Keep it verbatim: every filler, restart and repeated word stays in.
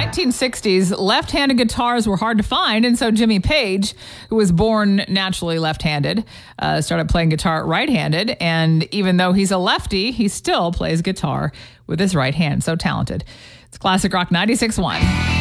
nineteen sixties, left-handed guitars were hard to find, and so Jimmy Page, who was born naturally left-handed, uh, started playing guitar right-handed, and even though he's a lefty, he still plays guitar with his right hand. So talented. It's Classic Rock ninety-six point one.